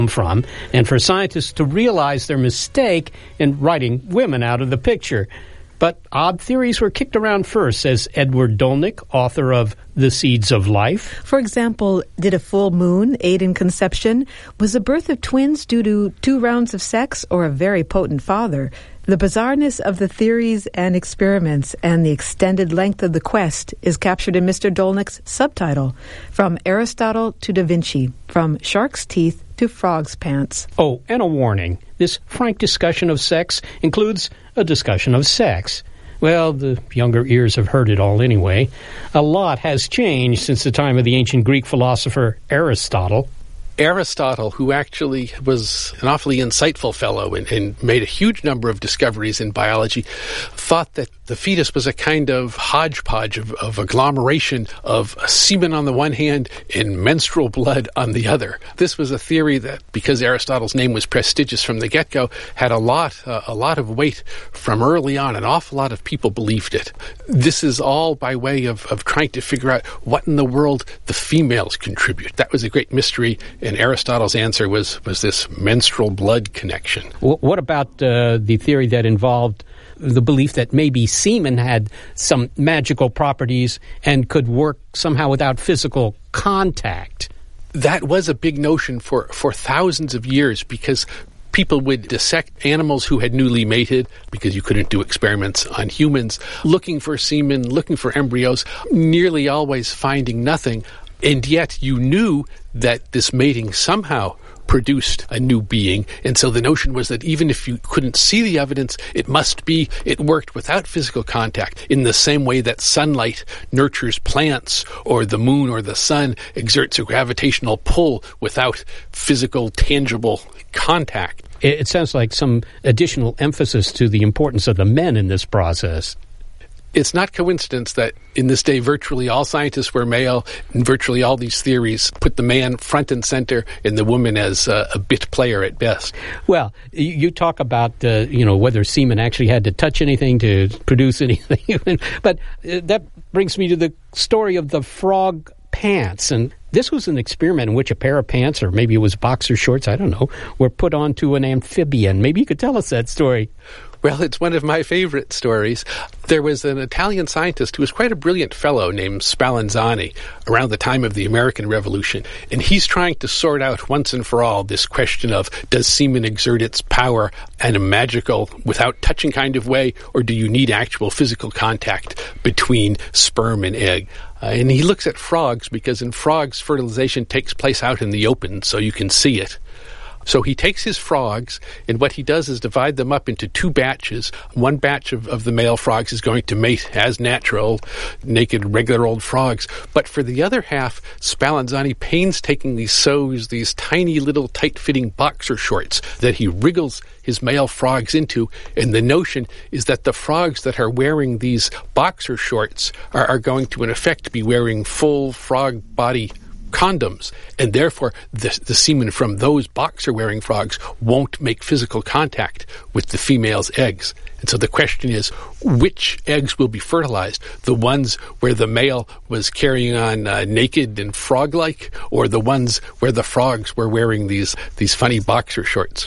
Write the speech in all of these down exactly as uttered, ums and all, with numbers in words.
from, and for scientists to realize their mistake in writing women out of the picture. But odd theories were kicked around first, says Edward Dolnick, author of The Seeds of Life. For example, did a full moon aid in conception? Was the birth of twins due to two rounds of sex or a very potent father? The bizarreness of the theories and experiments and the extended length of the quest is captured in Mister Dolnick's subtitle, From Aristotle to Da Vinci, From Shark's Teeth to Frog's Pants. Oh, and a warning. This frank discussion of sex includes a discussion of sex. Well, the younger ears have heard it all anyway. A lot has changed since the time of the ancient Greek philosopher Aristotle. Aristotle, who actually was an awfully insightful fellow and, and made a huge number of discoveries in biology, thought that the fetus was a kind of hodgepodge of, of agglomeration of semen on the one hand and menstrual blood on the other. This was a theory that, because Aristotle's name was prestigious from the get-go, had a lot, uh, a lot of weight from early on. An awful lot of people believed it. This is all by way of, of trying to figure out what in the world the females contribute. That was a great mystery. And Aristotle's answer was, was this menstrual blood connection. What about uh, the theory that involved the belief that maybe semen had some magical properties and could work somehow without physical contact? That was a big notion for, for thousands of years, because people would dissect animals who had newly mated, because you couldn't do experiments on humans, looking for semen, looking for embryos, nearly always finding nothing. And yet you knew that this mating somehow produced a new being. And so the notion was that even if you couldn't see the evidence, it must be, it worked without physical contact, in the same way that sunlight nurtures plants, or the moon or the sun exerts a gravitational pull without physical, tangible contact. It sounds like some additional emphasis to the importance of the men in this process. It's not coincidence that in this day virtually all scientists were male, and virtually all these theories put the man front and center and the woman as a, a bit player at best. Well, you talk about uh, you know whether semen actually had to touch anything to produce anything, but uh, that brings me to the story of the frog pants. And this was an experiment in which a pair of pants, or maybe it was boxer shorts, I don't know, were put onto an amphibian. Maybe you could tell us that story. Well, it's one of my favorite stories. There was an Italian scientist who was quite a brilliant fellow named Spallanzani around the time of the American Revolution, and he's trying to sort out once and for all this question of, does semen exert its power in a magical, without touching kind of way, or do you need actual physical contact between sperm and egg? Uh, and he looks at frogs, because in frogs, fertilization takes place out in the open, so you can see it. So he takes his frogs, and what he does is divide them up into two batches. One batch of, of the male frogs is going to mate as natural, naked, regular old frogs. But for the other half, Spallanzani painstakingly sews these tiny little tight-fitting boxer shorts that he wriggles his male frogs into. And the notion is that the frogs that are wearing these boxer shorts are, are going to, in effect, be wearing full frog body condoms, and therefore the, the semen from those boxer-wearing frogs won't make physical contact with the female's eggs. And so the question is, which eggs will be fertilized? The ones where the male was carrying on uh, naked and frog-like, or the ones where the frogs were wearing these, these funny boxer shorts?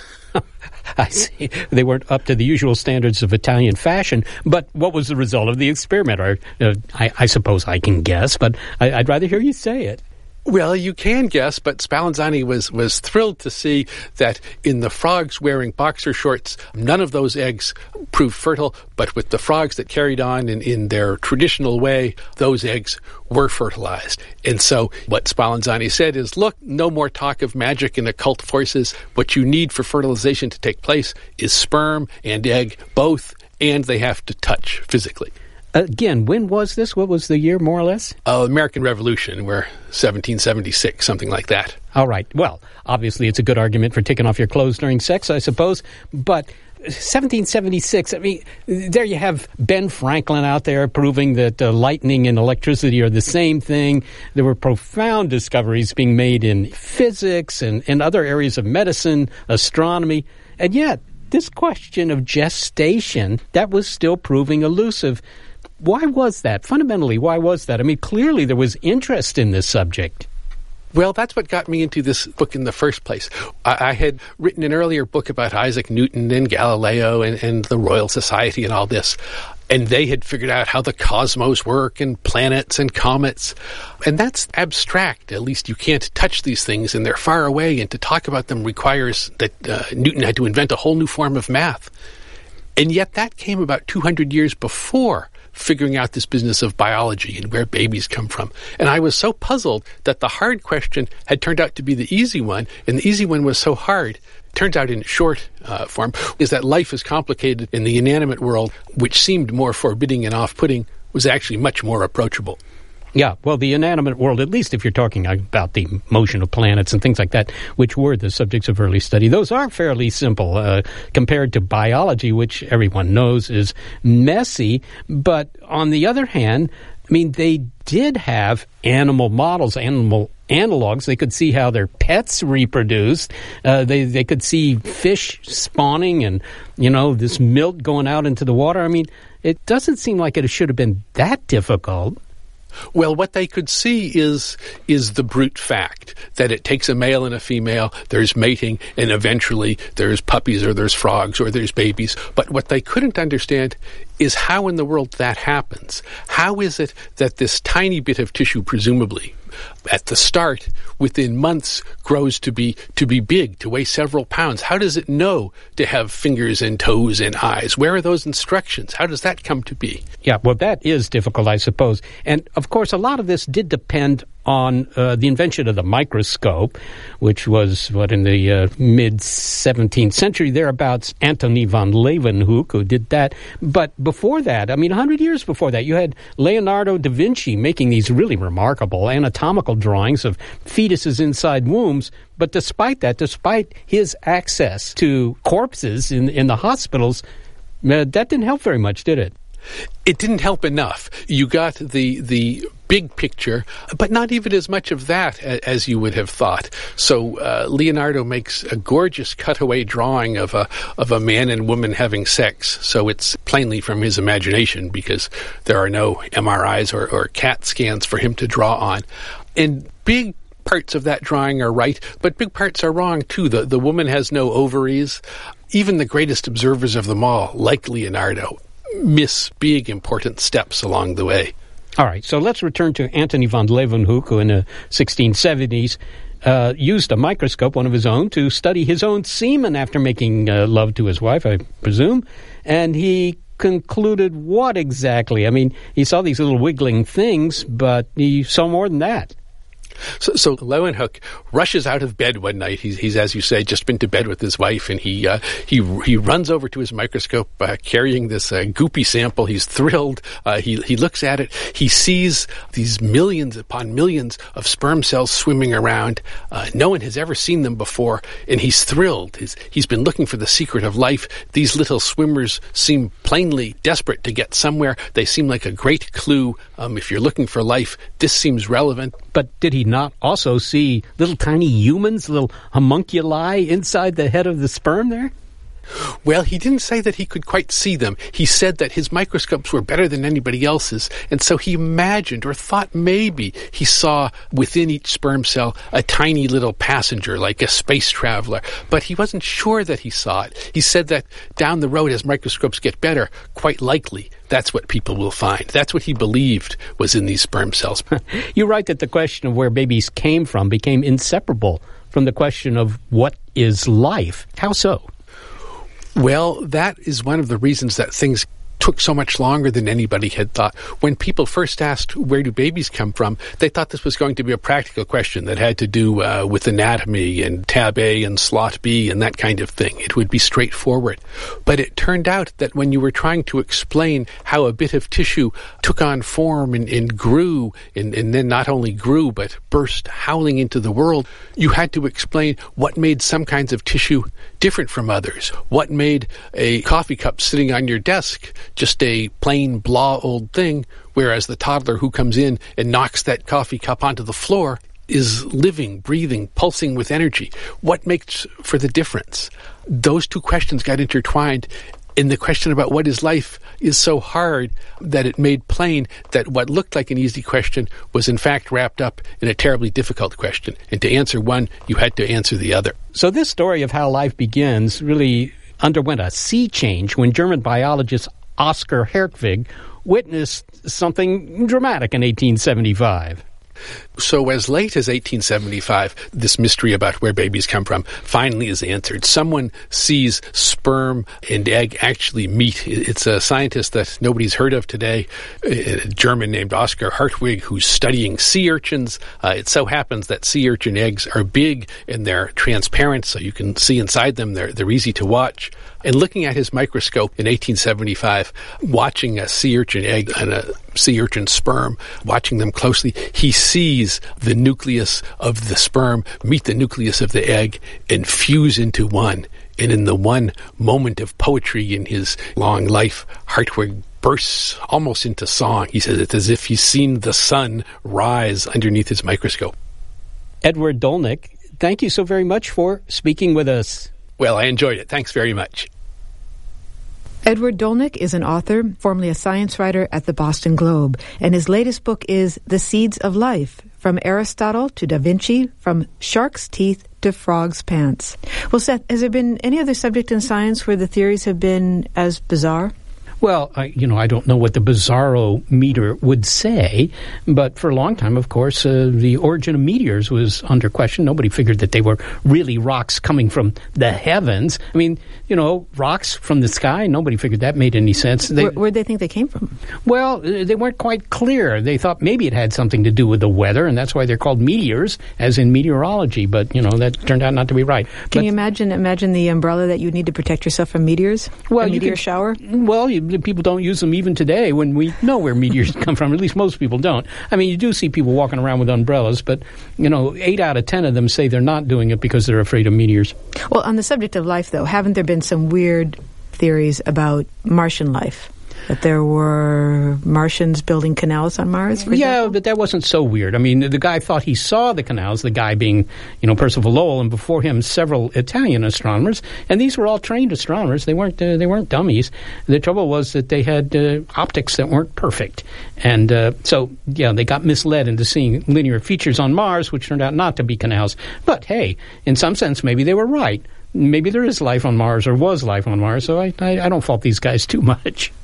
I see. They weren't up to the usual standards of Italian fashion. But what was the result of the experiment? Or, uh, I, I suppose I can guess, but I, I'd rather hear you say it. Well, you can guess, but Spallanzani was, was thrilled to see that in the frogs wearing boxer shorts, none of those eggs proved fertile, but with the frogs that carried on in, in their traditional way, those eggs were fertilized. And so what Spallanzani said is, look, no more talk of magic and occult forces. What you need for fertilization to take place is sperm and egg, both, and they have to touch physically. Again, when was this? What was the year, more or less? Uh, American Revolution, where seventeen seventy-six, something like that. All right. Well, obviously it's a good argument for taking off your clothes during sex, I suppose. But seventeen seventy-six, I mean, there you have Ben Franklin out there proving that uh, lightning and electricity are the same thing. There were profound discoveries being made in physics and, and other areas of medicine, astronomy. And yet, this question of gestation, that was still proving elusive. Why was that? Fundamentally, why was that? I mean, clearly there was interest in this subject. Well, that's what got me into this book in the first place. I, I had written an earlier book about Isaac Newton and Galileo and, and the Royal Society and all this. And they had figured out how the cosmos work and planets and comets. And that's abstract. At least you can't touch these things, and they're far away. And to talk about them requires that uh, Newton had to invent a whole new form of math. And yet that came about two hundred years before figuring out this business of biology and where babies come from. And I was so puzzled that the hard question had turned out to be the easy one, and the easy one was so hard. Turns out in short uh, form is that life is complicated in the inanimate world, which seemed more forbidding and off-putting, was actually much more approachable. Yeah, well, the inanimate world, at least if you're talking about the motion of planets and things like that, which were the subjects of early study, those are fairly simple uh, compared to biology, which everyone knows is messy. But on the other hand, I mean, they did have animal models, animal analogs. They could see how their pets reproduced. Uh, they they could see fish spawning and, you know, this milk going out into the water. I mean, it doesn't seem like it should have been that difficult. Well, what they could see is is the brute fact that it takes a male and a female, there's mating, and eventually there's puppies or there's frogs or there's babies. But what they couldn't understand is how in the world that happens. How is it that this tiny bit of tissue, presumably, at the start, within months, grows to be to be big, to weigh several pounds? How does it know to have fingers and toes and eyes? Where are those instructions? How does that come to be? Yeah, well, that is difficult, I suppose. And, of course, a lot of this did depend on uh, the invention of the microscope, which was, what, in the uh, mid-seventeenth century, thereabouts, Antony von Leeuwenhoek, who did that. But before that, I mean, one hundred years before that, you had Leonardo da Vinci making these really remarkable anatomical drawings of fetuses inside wombs. But despite that, despite his access to corpses in, in the hospitals, uh, that didn't help very much, did it? It didn't help enough. You got the the big picture, but not even as much of that as you would have thought. So uh, Leonardo makes a gorgeous cutaway drawing of a of a man and woman having sex. So it's plainly from his imagination because there are no M R Is or, or CAT scans for him to draw on. And big parts of that drawing are right, but big parts are wrong too. The the woman has no ovaries. Even the greatest observers of them all, like Leonardo, miss big important steps along the way. All right, so let's return to Antony von Leeuwenhoek, who in the sixteen seventies uh, used a microscope, one of his own, to study his own semen after making uh, love to his wife, I presume. And he concluded what exactly? I mean, he saw these little wiggling things, but he saw more than that. So, so Leeuwenhoek rushes out of bed one night. He's, he's, as you say, just been to bed with his wife, and he uh, he he runs over to his microscope uh, carrying this uh, goopy sample. He's thrilled. Uh, he he looks at it. He sees these millions upon millions of sperm cells swimming around. Uh, no one has ever seen them before, and he's thrilled. He's, he's been looking for the secret of life. These little swimmers seem plainly desperate to get somewhere. They seem like a great clue. Um, if you're looking for life, this seems relevant. But did he not also see little tiny humans, little homunculi inside the head of the sperm there? Well, he didn't say that he could quite see them. He said that his microscopes were better than anybody else's, and so he imagined or thought maybe he saw within each sperm cell a tiny little passenger, like a space traveler, but he wasn't sure that he saw it. He said that down the road, as microscopes get better, quite likely that's what people will find. That's what he believed was in these sperm cells. You write that the question of where babies came from became inseparable from the question of what is life. How so? Well, that is one of the reasons that things took so much longer than anybody had thought. When people first asked, where do babies come from, they thought this was going to be a practical question that had to do uh, with anatomy and tab A and slot B and that kind of thing. It would be straightforward. But it turned out that when you were trying to explain how a bit of tissue took on form and, and grew, and, and then not only grew, but burst howling into the world, you had to explain what made some kinds of tissue different from others. What made a coffee cup sitting on your desk just a plain blah old thing, whereas the toddler who comes in and knocks that coffee cup onto the floor is living, breathing, pulsing with energy. What makes for the difference? Those two questions got intertwined, And the question about what is life is so hard that it made plain that what looked like an easy question was in fact wrapped up in a terribly difficult question. And to answer one, you had to answer the other. So this story of how life begins really underwent a sea change when German biologist Oskar Hertwig witnessed something dramatic in eighteen seventy-five. So as late as eighteen seventy-five, this mystery about where babies come from finally is answered. Someone sees sperm and egg actually meet. It's a scientist that nobody's heard of today, a German named Oskar Hertwig, who's studying sea urchins. Uh, it so happens that sea urchin eggs are big and they're transparent, so you can see inside them. They're, they're easy to watch. And looking at his microscope in eighteen seventy-five, watching a sea urchin egg and a sea urchin sperm, watching them closely, he sees the nucleus of the sperm meet the nucleus of the egg and fuse into one. And in the one moment of poetry in his long life, Hertwig bursts almost into song. He says it's as if he's seen the sun rise underneath his microscope. Edward Dolnick, thank you so very much for speaking with us. Well, I enjoyed it. Thanks very much. Edward Dolnick is an author, formerly a science writer at the Boston Globe, and his latest book is The Seeds of Life, From Aristotle to Da Vinci, From Shark's Teeth to Frog's Pants. Well, Seth, has there been any other subject in science where the theories have been as bizarre? Well, I, you know, I don't know what the bizarro meter would say, but for a long time, of course, uh, the origin of meteors was under question. Nobody figured that they were really rocks coming from the heavens. I mean, you know, rocks from the sky, nobody figured that made any sense. They, Where, where'd they think they came from? Well, they weren't quite clear. They thought maybe it had something to do with the weather, and that's why they're called meteors, as in meteorology, but, you know, that turned out not to be right. Can but, you imagine imagine the umbrella that you need to protect yourself from meteors? Well, a you meteor could, shower? Well, you people don't use them even today when we know where meteors come from. At least most people don't. I mean, you do see people walking around with umbrellas, but, you know, eight out of ten of them say they're not doing it because they're afraid of meteors. Well, on the subject of life, though, haven't there been some weird theories about Martian life? That there were Martians building canals on Mars, for Yeah, example? but that wasn't so weird. I mean, the guy thought he saw the canals, the guy being, you know, Percival Lowell, and before him several Italian astronomers, and these were all trained astronomers. They weren't uh, they weren't dummies. The trouble was that they had uh, optics that weren't perfect. And uh, so, yeah, they got misled into seeing linear features on Mars, which turned out not to be canals. But, hey, in some sense, maybe they were right. Maybe there is life on Mars, or was life on Mars, so I, I, I don't fault these guys too much.